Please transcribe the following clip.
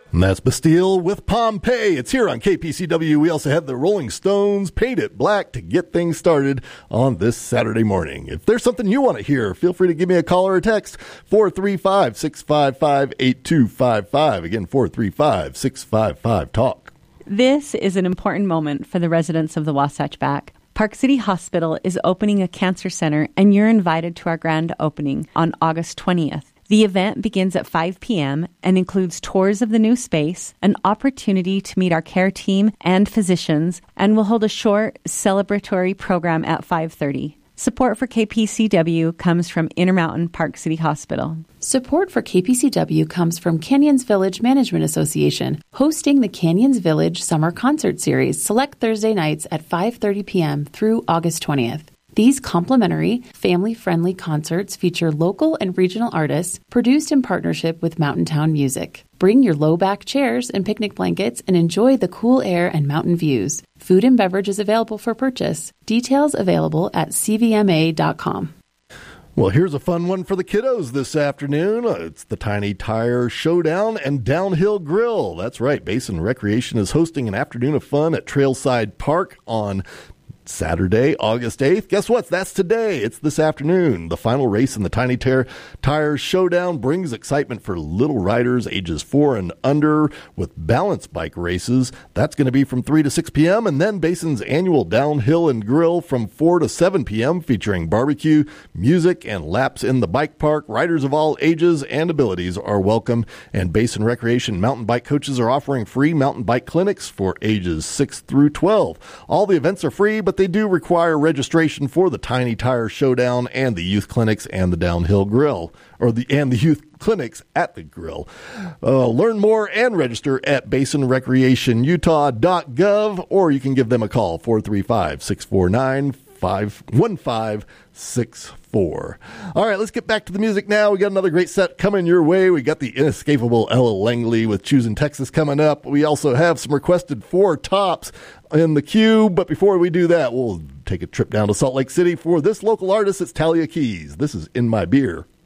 And that's Bastille with Pompeii. It's here on KPCW. We also have the Rolling Stones, Paint It Black, to get things started on this Saturday morning. If there's something you want to hear, feel free to give me a call or a text, 435-655-8255. Again, 435-655-TALK. This is an important moment for the residents of the Wasatch Back. Park City Hospital is opening a cancer center, and you're invited to our grand opening on August 20th. The event begins at 5 p.m. and includes tours of the new space, an opportunity to meet our care team and physicians, and we'll hold a short celebratory program at 5:30. Support for KPCW comes from Intermountain Park City Hospital. Support for KPCW comes from Canyons Village Management Association, hosting the Canyons Village Summer Concert Series select Thursday nights at 5:30 p.m. through August 20th. These complimentary, family-friendly concerts feature local and regional artists produced in partnership with Mountain Town Music. Bring your low-back chairs and picnic blankets and enjoy the cool air and mountain views. Food and beverage is available for purchase. Details available at cvma.com. Well, here's a fun one for the kiddos this afternoon. It's the Tiny Tire Showdown and Downhill Grill. That's right. Basin Recreation is hosting an afternoon of fun at Trailside Park on Saturday, August 8th. Guess what? That's today. It's this afternoon. The final race in the Tiny Tire Showdown brings excitement for little riders ages 4 and under with balance bike races. That's going to be from 3 to 6 p.m. And then Basin's annual Downhill and Grill from 4 to 7 p.m. featuring barbecue, music, and laps in the bike park. Riders of all ages and abilities are welcome. And Basin Recreation mountain bike coaches are offering free mountain bike clinics for ages 6 through 12. All the events are free, but they do require registration for the Tiny Tire Showdown and the youth clinics and the Downhill Grill, and the youth clinics at the grill. Learn more and register at basinrecreationutah.gov, or you can give them a call, 435-649-1564. All right, let's get back to the music now. We got another great set coming your way. We got the inescapable Ella Langley with Choosing Texas coming up. We also have some requested 4 tops in the queue, but before we do that, we'll take a trip down to Salt Lake City for this local artist. It's Talia Keys. This is In My Beer.